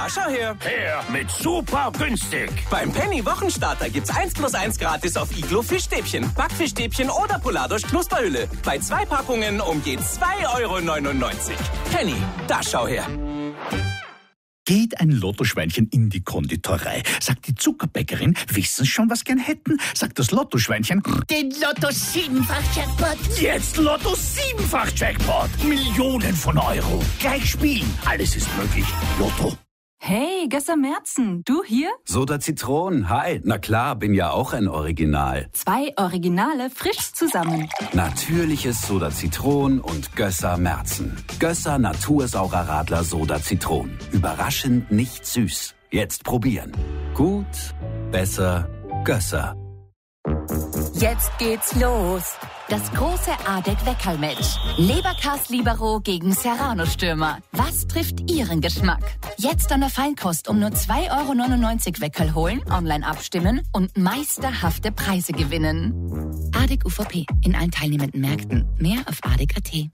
da schau her. Her mit super günstig. Beim Penny Wochenstarter gibt's 1+1 gratis auf Iglo Fischstäbchen, Backfischstäbchen oder Poladosch Knusperhülle. Bei 2 Packungen um je 2,99 €. Penny, da schau her. Geht ein Lottoschweinchen in die Konditorei, sagt die Zuckerbäckerin, wissen Sie schon, was gern hätten? Sagt das Lottoschweinchen, den Lotto 7-fach-Jackpot. jetzt Lotto 7-fach-Jackpot. Millionen von Euro. Gleich spielen, alles ist möglich. Lotto. Hey, Gösser Merzen, du hier? Soda Zitronen, hi. Na klar, bin ja auch ein Original. 2 Originale frisch zusammen. Natürliches Soda Zitronen und Gösser Merzen. Gösser Natursaurer Radler Soda Zitronen. Überraschend nicht süß. Jetzt probieren. Gut, besser, Gösser. Jetzt geht's los. Das große ADEC-Weckerl-Match. Leberkas Libero gegen Serrano-Stürmer. Was trifft Ihren Geschmack? Jetzt an der Feinkost um nur 2,99 € Weckerl holen, online abstimmen und meisterhafte Preise gewinnen. ADEC UVP in allen teilnehmenden Märkten. Mehr auf ADEC.at.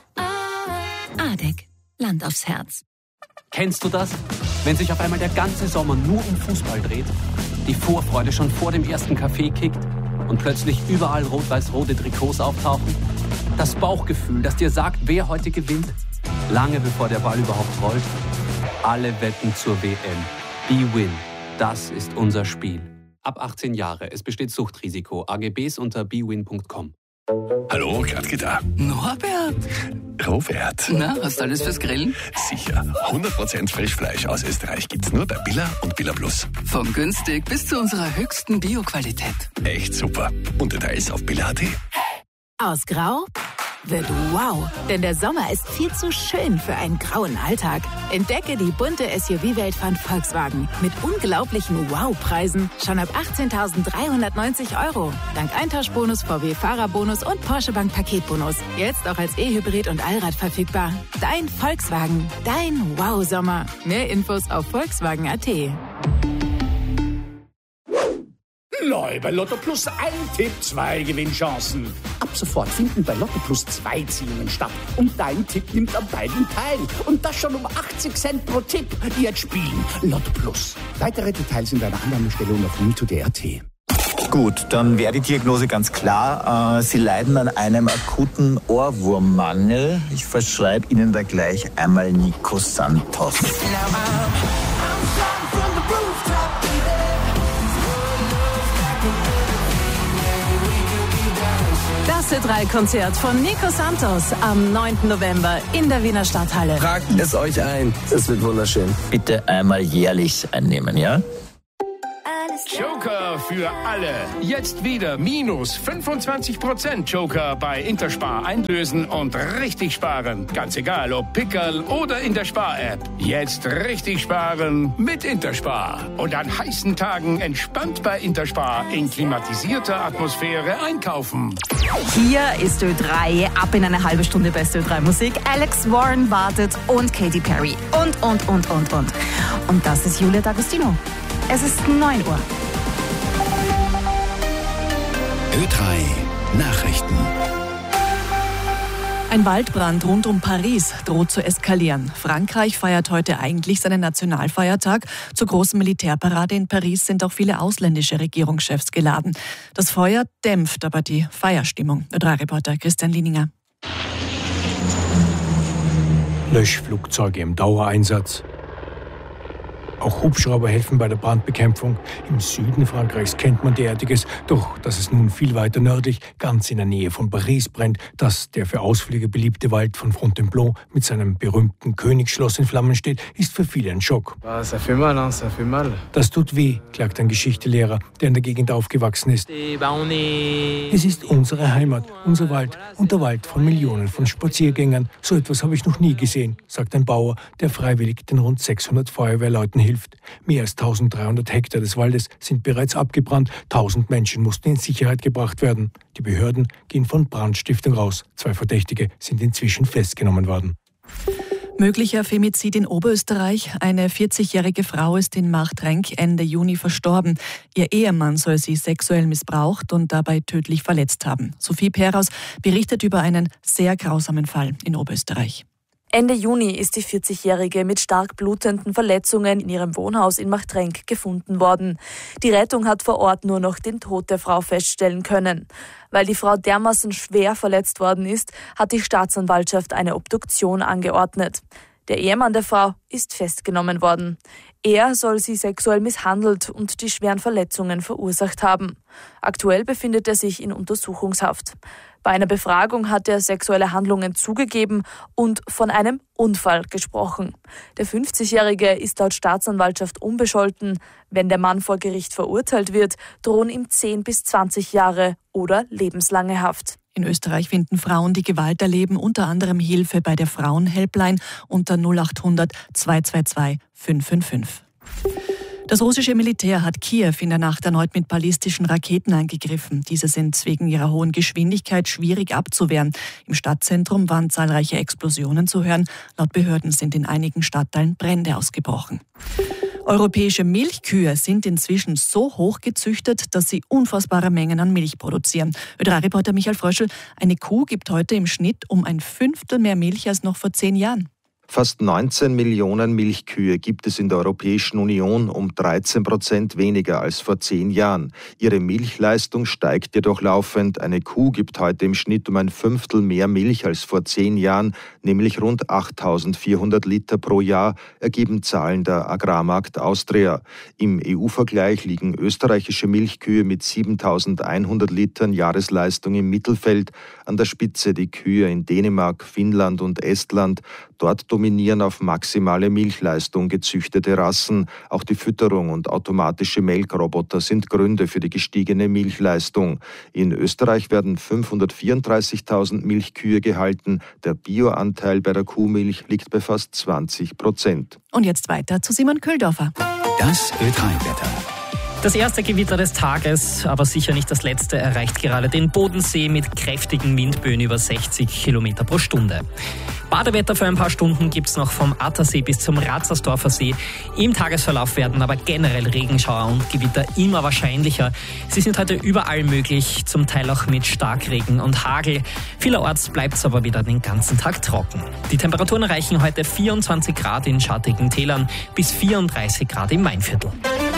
ADEC. Land aufs Herz. Kennst du das? Wenn sich auf einmal der ganze Sommer nur um Fußball dreht, die Vorfreude schon vor dem ersten Kaffee kickt und plötzlich überall rot-weiß-rote Trikots auftauchen? Das Bauchgefühl, das dir sagt, wer heute gewinnt, lange bevor der Ball überhaupt rollt. Alle wetten zur WM. BWin. Das ist unser Spiel. Ab 18 Jahre. Es besteht Suchtrisiko. AGBs unter bwin.com. Hallo, Gladke da. Norbert. Robert. Na, hast du alles fürs Grillen? Sicher. 100% Frischfleisch aus Österreich gibt's nur bei Billa und Billa Plus. Von günstig bis zu unserer höchsten Bioqualität. Echt super. Und Details auf Billa.at. Aus Grau wird wow, denn der Sommer ist viel zu schön für einen grauen Alltag. Entdecke die bunte SUV-Welt von Volkswagen mit unglaublichen Wow-Preisen schon ab 18.390 €. Dank Eintauschbonus, VW-Fahrerbonus und Porsche Bank Paketbonus. Jetzt auch als E-Hybrid und Allrad verfügbar. Dein Volkswagen, dein Wow-Sommer. Mehr Infos auf Volkswagen.at. Neu bei Lotto Plus ein Tipp, 2 Gewinnchancen. Ab sofort finden bei Lotto Plus 2 Ziehungen statt. Und dein Tipp nimmt an beiden teil. Und das schon um 80 Cent pro Tipp. Jetzt spielen Lotto Plus. Weitere Details in deiner Annahmestellung auf mito.at. Gut, dann wäre die Diagnose ganz klar. Sie leiden an einem akuten Ohrwurmmangel. Ich verschreibe Ihnen da gleich einmal Nico Santos. Das Ö3-Konzert von Nico Santos am 9. November in der Wiener Stadthalle. Tragt es euch ein. Es wird wunderschön. Bitte einmal jährlich einnehmen, ja? Joker für alle. Jetzt wieder minus 25% Joker bei Interspar einlösen und richtig sparen. Ganz egal, ob Pickerl oder in der Spar-App. Jetzt richtig sparen mit Interspar. Und an heißen Tagen entspannt bei Interspar in klimatisierter Atmosphäre einkaufen. Hier ist Ö3, ab in eine halbe Stunde beste Ö3 Musik. Alex Warren wartet und Katy Perry und. Und das ist Julia D'Agostino. Es ist 9 Uhr. Ö3 Nachrichten. Ein Waldbrand rund um Paris droht zu eskalieren. Frankreich feiert heute eigentlich seinen Nationalfeiertag. Zur großen Militärparade in Paris sind auch viele ausländische Regierungschefs geladen. Das Feuer dämpft aber die Feierstimmung. Ö3-Reporter Christian Lieninger. Löschflugzeuge im Dauereinsatz. Auch Hubschrauber helfen bei der Brandbekämpfung. Im Süden Frankreichs kennt man derartiges, doch dass es nun viel weiter nördlich, ganz in der Nähe von Paris brennt, dass der für Ausflüge beliebte Wald von Fontainebleau mit seinem berühmten Königsschloss in Flammen steht, ist für viele ein Schock. Ça fait mal, ça fait mal. Das tut weh, klagt ein Geschichtslehrer, der in der Gegend aufgewachsen ist. Es ist unsere Heimat, unser Wald und der Wald von Millionen von Spaziergängern. So etwas habe ich noch nie gesehen, sagt ein Bauer, der freiwillig den rund 600 Feuerwehrleuten hilft. Mehr als 1300 Hektar des Waldes sind bereits abgebrannt. 1000 Menschen mussten in Sicherheit gebracht werden. Die Behörden gehen von Brandstiftung aus. 2 Verdächtige sind inzwischen festgenommen worden. Möglicher Femizid in Oberösterreich. Eine 40-jährige Frau ist in Marktrenk Ende Juni verstorben. Ihr Ehemann soll sie sexuell missbraucht und dabei tödlich verletzt haben. Sophie Peraus berichtet über einen sehr grausamen Fall in Oberösterreich. Ende Juni ist die 40-Jährige mit stark blutenden Verletzungen in ihrem Wohnhaus in Machtrenk gefunden worden. Die Rettung hat vor Ort nur noch den Tod der Frau feststellen können. Weil die Frau dermaßen schwer verletzt worden ist, hat die Staatsanwaltschaft eine Obduktion angeordnet. Der Ehemann der Frau ist festgenommen worden. Er soll sie sexuell misshandelt und die schweren Verletzungen verursacht haben. Aktuell befindet er sich in Untersuchungshaft. Bei einer Befragung hat er sexuelle Handlungen zugegeben und von einem Unfall gesprochen. Der 50-Jährige ist laut Staatsanwaltschaft unbescholten. Wenn der Mann vor Gericht verurteilt wird, drohen ihm 10 bis 20 Jahre oder lebenslange Haft. In Österreich finden Frauen, die Gewalt erleben, unter anderem Hilfe bei der Frauenhelpline unter 0800 222 555. Das russische Militär hat Kiew in der Nacht erneut mit ballistischen Raketen angegriffen. Diese sind wegen ihrer hohen Geschwindigkeit schwierig abzuwehren. Im Stadtzentrum waren zahlreiche Explosionen zu hören. Laut Behörden sind in einigen Stadtteilen Brände ausgebrochen. Europäische Milchkühe sind inzwischen so hoch gezüchtet, dass sie unfassbare Mengen an Milch produzieren. Ö3-Reporter Michael Fröschel, eine Kuh gibt heute im Schnitt um ein Fünftel mehr Milch als noch vor 10 Jahren. Fast 19 Millionen Milchkühe gibt es in der Europäischen Union, um 13% weniger als vor 10 Jahren. Ihre Milchleistung steigt jedoch laufend. Eine Kuh gibt heute im Schnitt um ein Fünftel mehr Milch als vor 10 Jahren, nämlich rund 8.400 Liter pro Jahr, ergeben Zahlen der Agrarmarkt Austria. Im EU-Vergleich liegen österreichische Milchkühe mit 7.100 Litern Jahresleistung im Mittelfeld. An der Spitze die Kühe in Dänemark, Finnland und Estland. Dort dominieren auf maximale Milchleistung gezüchtete Rassen. Auch die Fütterung und automatische Melkroboter sind Gründe für die gestiegene Milchleistung. In Österreich werden 534.000 Milchkühe gehalten. Der Bioanteil bei der Kuhmilch liegt bei fast 20%. Und jetzt weiter zu Simon Köhldorfer. Das Ö3-Wetter. Das erste Gewitter des Tages, aber sicher nicht das letzte, erreicht gerade den Bodensee mit kräftigen Windböen über 60 Kilometer pro Stunde. Badewetter für ein paar Stunden gibt's noch vom Attersee bis zum Ratzersdorfer See. Im Tagesverlauf werden aber generell Regenschauer und Gewitter immer wahrscheinlicher. Sie sind heute überall möglich, zum Teil auch mit Starkregen und Hagel. Vielerorts bleibt's aber wieder den ganzen Tag trocken. Die Temperaturen erreichen heute 24 Grad in schattigen Tälern bis 34 Grad im Mainviertel.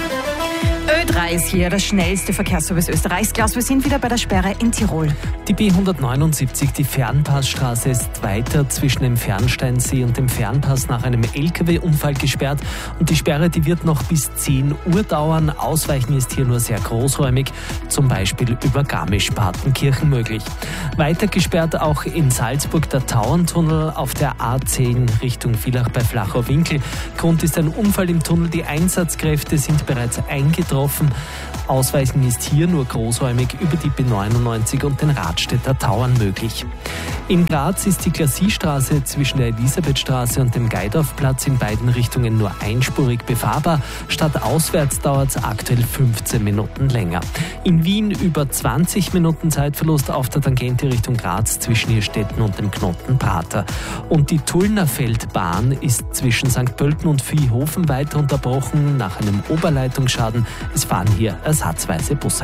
Ö3 ist hier, das schnellste Verkehrsservice Österreichs. Klaus, wir sind wieder bei der Sperre in Tirol. Die B179, die Fernpassstraße, ist weiter zwischen dem Fernsteinsee und dem Fernpass nach einem LKW-Unfall gesperrt. Und die Sperre, die wird noch bis 10 Uhr dauern. Ausweichen ist hier nur sehr großräumig, zum Beispiel über Garmisch-Partenkirchen möglich. Weiter gesperrt auch in Salzburg der Tauerntunnel auf der A10 Richtung Villach bei Flachau-Winkel. Grund ist ein Unfall im Tunnel. Die Einsatzkräfte sind bereits eingetroffen. Ausweichen ist hier nur großräumig über die B99 und den Radstädter Tauern möglich. In Graz ist die Glassiestraße zwischen der Elisabethstraße und dem Geidorfplatz in beiden Richtungen nur einspurig befahrbar. Stadtauswärts dauert es aktuell 15 Minuten länger. In Wien über 20 Minuten Zeitverlust auf der Tangente Richtung Graz zwischen Hirstetten und dem Knoten Prater. Und die Tullnerfeldbahn ist zwischen St. Pölten und Viehhofen weiter unterbrochen nach einem Oberleitungsschaden. Es fahren hier ersatzweise Busse.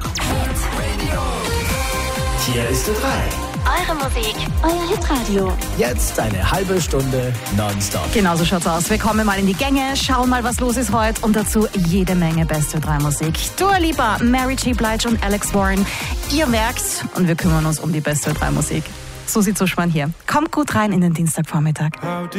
Hier ist Ö3. Eure Musik, euer Hitradio. Jetzt eine halbe Stunde nonstop. Genau so schaut's aus. Wir kommen mal in die Gänge, schauen mal, was los ist heute und dazu jede Menge beste Ö3-Musik. Dua Lipa, Mary J. Blige und Alex Warren. Ihr merkt's und wir kümmern uns um die beste Ö3-Musik. Susi Zuschmann hier. Kommt gut rein in den Dienstagvormittag.